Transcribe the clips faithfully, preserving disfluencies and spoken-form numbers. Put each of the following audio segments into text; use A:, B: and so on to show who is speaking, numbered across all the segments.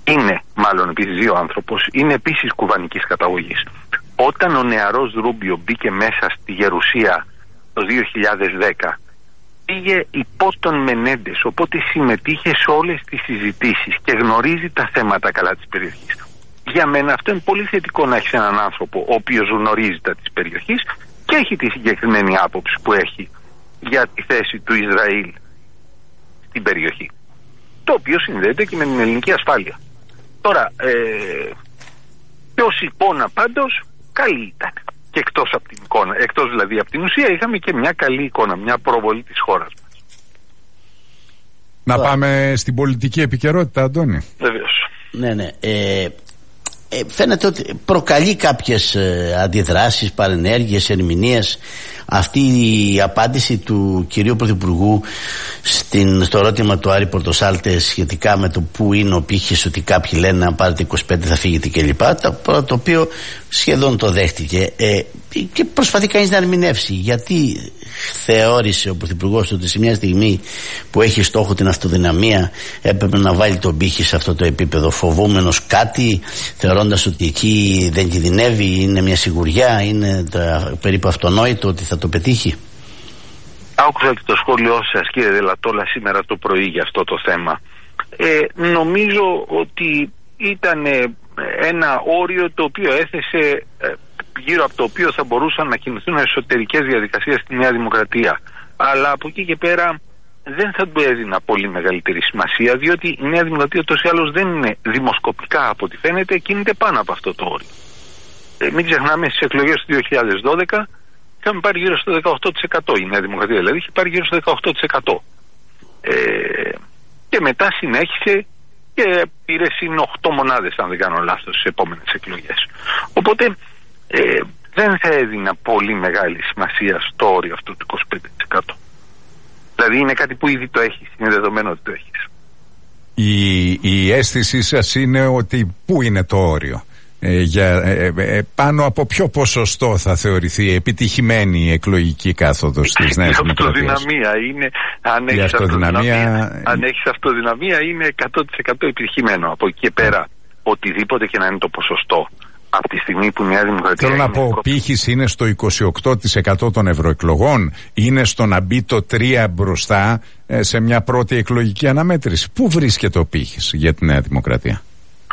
A: είναι μάλλον επίσης δύο άνθρωπος, είναι επίσης κουβανικής καταγωγής. Όταν ο νεαρός Ρούμπιο μπήκε μέσα στη Γερουσία το δύο χιλιάδες δέκα, πήγε υπό τον Μενέντες, οπότε συμμετείχε σε όλες τις συζητήσεις και γνωρίζει τα θέματα καλά της περιοχής. Για μένα αυτό είναι πολύ θετικό, να έχεις έναν άνθρωπο ο οποίος γνωρίζει τα της περιοχής και έχει τη συγκεκριμένη άποψη που έχει για τη θέση του Ισραήλ στην περιοχή, το οποίο συνδέεται και με την ελληνική ασφάλεια. Τώρα, ε, ως εικόνα πάντως καλή ήταν. Και εκτός από την εικόνα, εκτός δηλαδή από την ουσία, είχαμε και μια καλή εικόνα, μια προβολή της χώρας μας.
B: Να Τώρα. πάμε στην πολιτική επικαιρότητα, Αντώνη.
A: Βεβαίως.
C: Ναι, ναι. Ε, ε, φαίνεται ότι προκαλεί κάποιες ε, αντιδράσεις, παρενέργειες, ερμηνείες αυτή η απάντηση του κυρίου Πρωθυπουργού στην, στο ερώτημα του Άρη Πορτοσάλτε σχετικά με το που είναι ο πύχης, ότι κάποιοι λένε αν πάρετε είκοσι πέντε θα φύγετε κλπ. Το, το οποίο σχεδόν το δέχτηκε ε, και προσπαθεί κανείς να ερμηνεύσει γιατί θεώρησε ο Πρωθυπουργός ότι σε μια στιγμή που έχει στόχο την αυτοδυναμία έπρεπε να βάλει τον πύχη σε αυτό το επίπεδο, φοβούμενος κάτι, θεωρώντας ότι εκεί δεν κινδυνεύει, είναι μια σιγουριά, είναι τα, περίπου αυτονόητο ότι θα το πετύχει.
A: Άκουσα και το σχόλιο σας, κύριε Δελατόλα, σήμερα το πρωί για αυτό το θέμα. Ε, νομίζω ότι ήταν ένα όριο το οποίο έθεσε, γύρω από το οποίο θα μπορούσαν να κινηθούν εσωτερικές διαδικασίες στη Νέα Δημοκρατία. Αλλά από εκεί και πέρα δεν θα του έδινα πολύ μεγαλύτερη σημασία, διότι η Νέα Δημοκρατία τόσο ή άλλως δεν είναι δημοσκοπικά από ό,τι φαίνεται, κινείται πάνω από αυτό το όριο. Ε, μην ξεχνάμε, στις εκλογές του δύο χιλιάδες δώδεκα είχαμε πάρει γύρω στο δεκαοκτώ τοις εκατό, η Νέα Δημοκρατία δηλαδή είχε πάρει γύρω στο δεκαοκτώ τοις εκατό. Ε, και μετά συνέχισε και πήρε συν οκτώ μονάδες, αν δεν κάνω λάθος, στις επόμενες εκλογές. Οπότε ε, δεν θα έδινα πολύ μεγάλη σημασία στο όριο αυτό του είκοσι πέντε τοις εκατό. Δηλαδή είναι κάτι που ήδη το έχεις, είναι δεδομένο ότι το έχεις.
B: Η, η αίσθησή σας είναι ότι πού είναι το όριο? Ε, για, ε, ε, πάνω από ποιο ποσοστό θα θεωρηθεί επιτυχημένη η εκλογική κάθοδος της Νέας Δημοκρατίας?
A: Η αυτοδυναμία είναι, αν έχεις αυτοδυναμία, αν έχεις αυτοδυναμία είναι εκατό τοις εκατό επιτυχημένο. Από εκεί και πέρα, οτιδήποτε και να είναι το ποσοστό, από τη στιγμή που η Νέα Δημοκρατία...
B: Θέλω να πω, ο πύχης είναι στο είκοσι οκτώ τοις εκατό των ευρωεκλογών, είναι στο να μπει το τρία μπροστά ε, σε μια πρώτη εκλογική αναμέτρηση. Πού βρίσκεται ο πύχης για τη Νέα Δημοκρατία?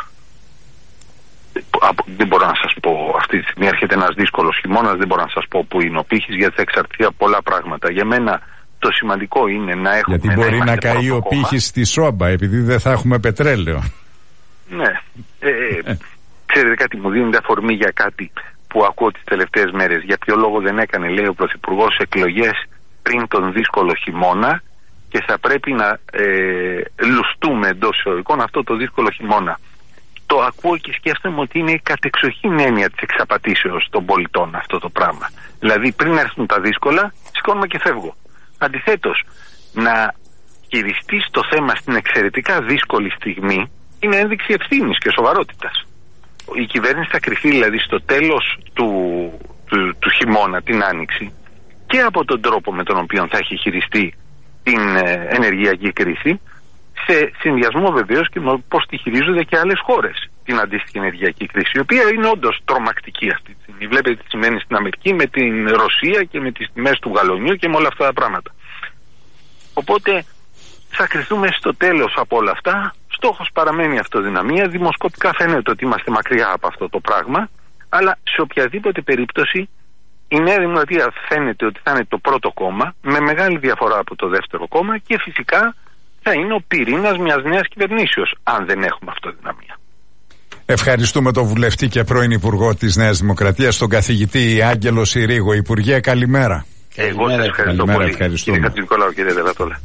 A: Δεν μπορώ να σας πω, αυτή τη στιγμή έρχεται ένας δύσκολος χειμώνας, δεν μπορώ να σας πω που είναι ο πύχης, γιατί θα εξαρτηθεί από πολλά πράγματα. Για μένα το σημαντικό είναι να έχουμε...
B: Γιατί μπορεί να, να καεί ο πύχης στη Σόμπα, επειδή δεν θα έχουμε πετρέλαιο.
A: Ναι. Ε, ξέρετε κάτι, μου δίνεται αφορμή για κάτι που ακούω τις τελευταίες μέρες. Για ποιο λόγο δεν έκανε, λέει ο Πρωθυπουργός, εκλογές πριν τον δύσκολο χειμώνα και θα πρέπει να ε, λουστούμε εντός εισαγωγικών αυτό το δύσκολο χειμώνα. Το ακούω και σκέφτομαι ότι είναι η κατεξοχήν έννοια της εξαπατήσεως των πολιτών αυτό το πράγμα. Δηλαδή πριν έρθουν τα δύσκολα, σηκώνουμε και φεύγω. Αντιθέτως, να χειριστείς το θέμα στην εξαιρετικά δύσκολη στιγμή είναι ένδειξη ευθύνης και σοβαρότητας. Η κυβέρνηση θα κρυφτεί δηλαδή στο τέλος του, του, του χειμώνα, την άνοιξη, και από τον τρόπο με τον οποίο θα έχει χειριστεί την ε, ενεργειακή κρίση, σε συνδυασμό βεβαίως και με πώς τη χειρίζονται και άλλες χώρες την αντίστοιχη ενεργειακή κρίση, η οποία είναι όντως τρομακτική αυτή τη στιγμή. Βλέπετε τι σημαίνει στην Αμερική με την Ρωσία και με τις τιμές του γαλονιού και με όλα αυτά τα πράγματα. Οπότε θα κρυθούμε στο τέλος από όλα αυτά. Στόχος παραμένει η αυτοδυναμία. Δημοσκοπικά φαίνεται ότι είμαστε μακριά από αυτό το πράγμα, αλλά σε οποιαδήποτε περίπτωση η Νέα Δημοκρατία φαίνεται ότι θα είναι το πρώτο κόμμα, με μεγάλη διαφορά από το δεύτερο κόμμα, και φυσικά θα είναι ο πυρήνας μιας νέας κυβερνήσεως, αν δεν έχουμε αυτοδυναμία.
B: Ευχαριστούμε τον βουλευτή και πρώην Υπουργό της Νέας Δημοκρατίας, τον καθηγητή Άγγελο Συρίγο. Υπουργέ, καλημέρα.
A: Εγώ σας ευχαριστώ πολύ. Κύριε Χατζηνικολάου, κύριε Δελατόλα.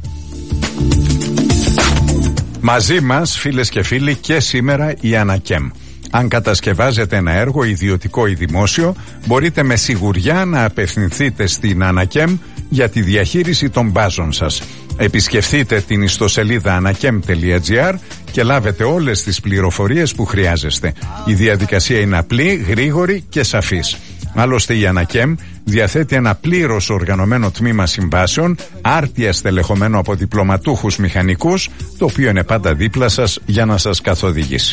B: Μαζί μας, φίλες και φίλοι, και σήμερα η Ανακέμ. Αν κατασκευάζετε ένα έργο ιδιωτικό ή δημόσιο, μπορείτε με σιγουριά να απευθυνθείτε στην Ανακέμ για τη διαχείριση των μπάζων σας. Επισκεφτείτε την ιστοσελίδα ανακέμ τελεία τζι άρ και λάβετε όλες τις πληροφορίες που χρειάζεστε. Η διαδικασία είναι απλή, γρήγορη και σαφής. Άλλωστε η Ανακέμ διαθέτει ένα πλήρως οργανωμένο τμήμα συμβάσεων, άρτια στελεχωμένο από διπλωματούχους μηχανικούς, το οποίο είναι πάντα δίπλα σας για να σας καθοδηγήσει.